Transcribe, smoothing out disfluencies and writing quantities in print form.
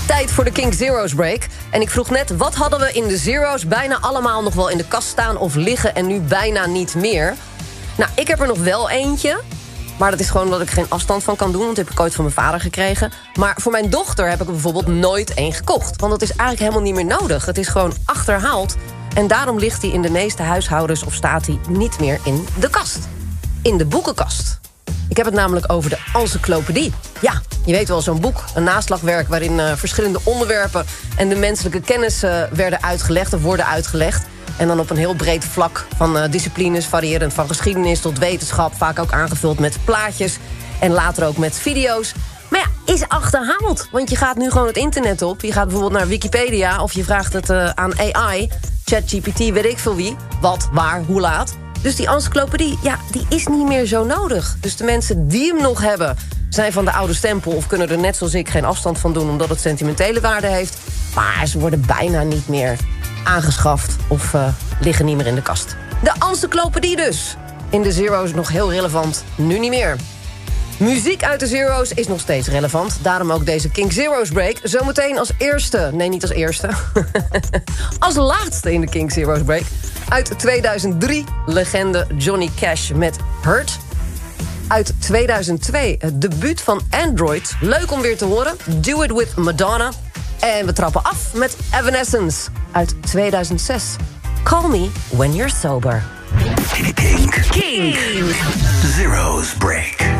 Tijd voor de King Zero's break. En ik vroeg net, wat hadden we in de Zero's bijna allemaal nog wel in de kast staan of liggen en nu bijna niet meer? Nou, ik heb er nog wel eentje. Maar dat is gewoon omdat ik geen afstand van kan doen, want dat heb ik ooit van mijn vader gekregen. Maar voor mijn dochter heb ik er bijvoorbeeld nooit één gekocht. Want dat is eigenlijk helemaal niet meer nodig. Het is gewoon achterhaald. En daarom ligt hij in de meeste huishoudens of staat hij niet meer in de kast. In de boekenkast. Ik heb het namelijk over de encyclopedie. Ja, je weet wel, zo'n boek, een naslagwerk waarin verschillende onderwerpen en de menselijke kennis werden uitgelegd of worden uitgelegd. En dan op een heel breed vlak van disciplines, variërend van geschiedenis tot wetenschap, vaak ook aangevuld met plaatjes en later ook met video's. Maar ja, is achterhaald, want je gaat nu gewoon het internet op. Je gaat bijvoorbeeld naar Wikipedia of je vraagt het aan AI, ChatGPT, weet ik veel wie, wat, waar, hoe laat. Dus die encyclopedie, ja, die is niet meer zo nodig. Dus de mensen die hem nog hebben, zijn van de oude stempel of kunnen er net zoals ik geen afstand van doen omdat het sentimentele waarde heeft. Maar ze worden bijna niet meer aangeschaft of liggen niet meer in de kast. De encyclopedie dus. In de Zero's nog heel relevant, nu niet meer. Muziek uit de Zero's is nog steeds relevant. Daarom ook deze King Zero's break. Zometeen als eerste, nee niet als eerste, als laatste in de King Zero's break. Uit 2003, legende Johnny Cash met Hurt. Uit 2002, het debuut van Android. Leuk om weer te horen. Do It With Madonna. En we trappen af met Evanescence uit 2006. Call Me When You're Sober. King Zero's break.